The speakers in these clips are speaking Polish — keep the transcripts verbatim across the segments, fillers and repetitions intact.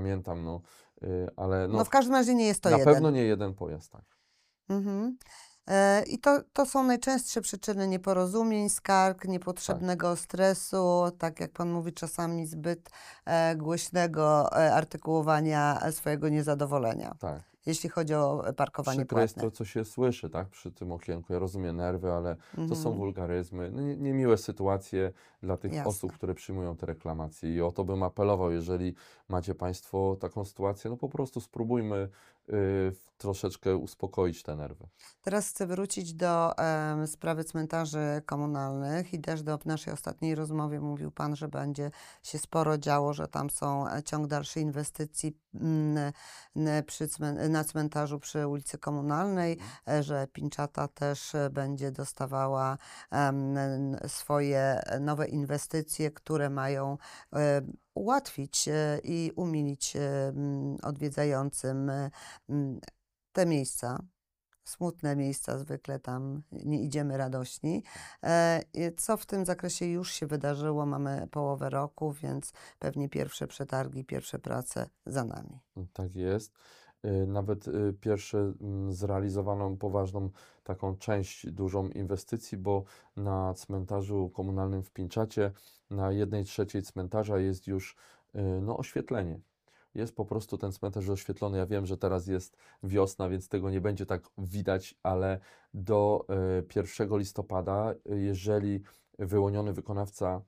pamiętam, no, y, ale no, No w każdym razie nie jest to na jeden. pewno nie jeden pojazd, tak. Mhm. E, I to, to są najczęstsze przyczyny nieporozumień, skarg, Tak, niepotrzebnego stresu, tak jak pan mówi, czasami zbyt e, głośnego e, artykułowania e, swojego niezadowolenia, tak. jeśli chodzi o e, parkowanie Przykre jest płatne. to, co się słyszy, tak, przy tym okienku. Ja rozumiem nerwy, ale to są Mhm. wulgaryzmy, no, nie, niemiłe sytuacje dla tych osób, Jasne. które przyjmują te reklamacje. I o to bym apelował, jeżeli macie Państwo taką sytuację, no po prostu spróbujmy y, troszeczkę uspokoić te nerwy. Teraz chcę wrócić do em, sprawy cmentarzy komunalnych i też do naszej ostatniej rozmowie mówił Pan, że będzie się sporo działo, że tam są e, ciąg dalszej inwestycji mm, n- przy cmen- na cmentarzu przy ulicy Komunalnej, Mhm. e, że Pinczata też e, będzie dostawała em, n- swoje nowe inwestycje, które mają e, ułatwić e, i umilić e, m, odwiedzającym e, m, te miejsca. Smutne miejsca, zwykle tam nie idziemy radośni. E, i co w tym zakresie już się wydarzyło? Mamy połowę roku, więc pewnie pierwsze przetargi, pierwsze prace za nami. Tak jest. Y, Nawet y, pierwsze mm, zrealizowaną poważną taką część, dużą inwestycji, bo na cmentarzu komunalnym w Pińczacie, na jednej trzeciej cmentarza jest już y, no, oświetlenie. Jest po prostu ten cmentarz oświetlony. Ja wiem, że teraz jest wiosna, więc tego nie będzie tak widać, ale do y, pierwszego listopada, y, jeżeli wyłoniony wykonawca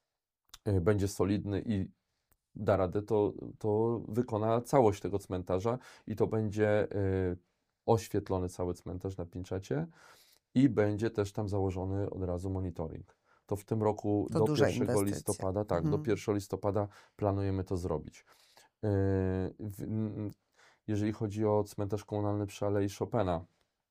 y, będzie solidny i da radę, to, to wykona całość tego cmentarza i to będzie y, oświetlony cały cmentarz na Pińczacie i będzie też tam założony od razu monitoring. To w tym roku To do duża pierwszego inwestycja. listopada, tak, do Mhm. pierwszego listopada planujemy to zrobić. Y, w, n- jeżeli chodzi o cmentarz komunalny przy Alei Chopina,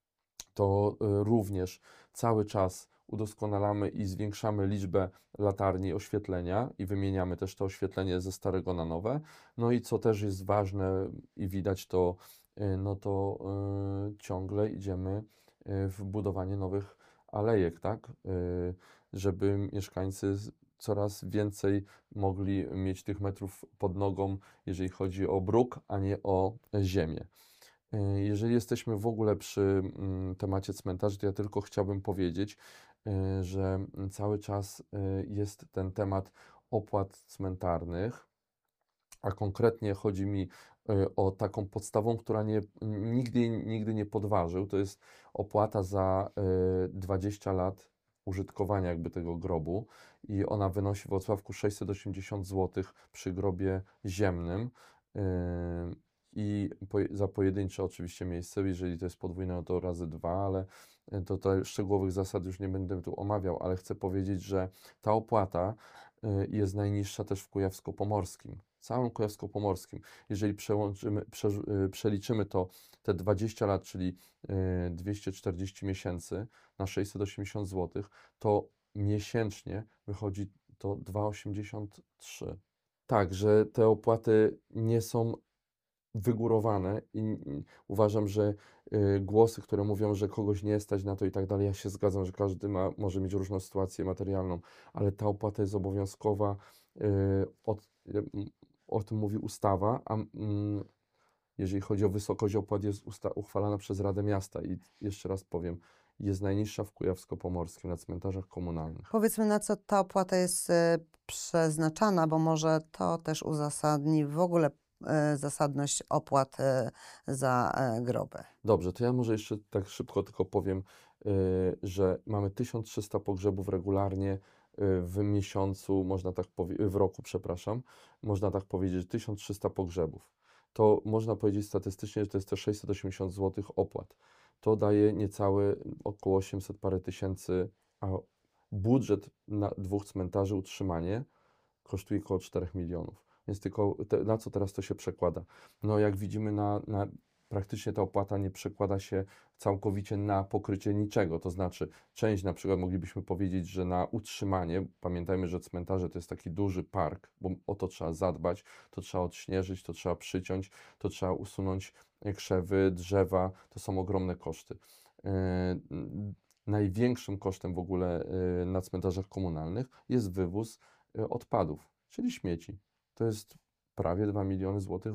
to y, również cały czas udoskonalamy i zwiększamy liczbę latarni oświetlenia i wymieniamy też to oświetlenie ze starego na nowe. No i co też jest ważne i widać to, y, no to y, ciągle idziemy y, w budowanie nowych alejek, tak? Y, żeby mieszkańcy z- coraz więcej mogli mieć tych metrów pod nogą, jeżeli chodzi o bruk, a nie o ziemię. E, Jeżeli jesteśmy w ogóle przy mm, temacie cmentarzy, to ja tylko chciałbym powiedzieć, e, że mm, cały czas e, jest ten temat opłat cmentarnych, a konkretnie chodzi mi e, o taką podstawą, która nie, nigdy, nigdy nie podważył. To jest opłata za e, dwadzieścia lat użytkowania jakby tego grobu i ona wynosi w Wrocławku sześćset osiemdziesiąt złotych przy grobie ziemnym. e, I po, za pojedyncze oczywiście miejsce, jeżeli to jest podwójne, no to razy dwa, ale e, to tutaj szczegółowych zasad już nie będę tu omawiał, ale chcę powiedzieć, że ta opłata y, jest najniższa też w Kujawsko-Pomorskim, całym Kujawsko-Pomorskim. Jeżeli przełączymy, prze, y, przeliczymy to te dwadzieścia lat, czyli y, dwieście czterdzieści miesięcy na sześćset osiemdziesiąt złotych, to miesięcznie wychodzi to dwa przecinek osiemdziesiąt trzy. Tak, że te opłaty nie są wygórowane i i uważam, że y, głosy, które mówią, że kogoś nie stać na to i tak dalej, ja się zgadzam, że każdy ma, może mieć różną sytuację materialną, ale ta opłata jest obowiązkowa, y, od, y, m, o tym mówi ustawa, a mm, jeżeli chodzi o wysokość opłat, jest usta- uchwalana przez Radę Miasta i jeszcze raz powiem, jest najniższa w Kujawsko-Pomorskim na cmentarzach komunalnych. Powiedzmy, na co ta opłata jest e, przeznaczana, bo może to też uzasadni w ogóle e, zasadność opłat e, za e, groby. Dobrze, to ja może jeszcze tak szybko tylko powiem, y, że mamy tysiąc trzysta pogrzebów regularnie y, w miesiącu, można tak powie- w roku, przepraszam, można tak powiedzieć, tysiąc trzysta pogrzebów. To można powiedzieć statystycznie, że to jest te sześćset osiemdziesiąt złotych opłat. To daje niecałe około osiemset parę tysięcy, a budżet na dwóch cmentarzy, utrzymanie kosztuje około czterech milionów. Więc tylko te, na co teraz to się przekłada? No jak widzimy, na, na praktycznie ta opłata nie przekłada się całkowicie na pokrycie niczego. To znaczy, część na przykład moglibyśmy powiedzieć, że na utrzymanie, pamiętajmy, że cmentarze to jest taki duży park, bo o to trzeba zadbać, to trzeba odśnieżyć, to trzeba przyciąć, to trzeba usunąć krzewy, drzewa, to są ogromne koszty. Yy, Największym kosztem w ogóle yy, na cmentarzach komunalnych jest wywóz yy, odpadów, czyli śmieci. To jest prawie dwa miliony złotych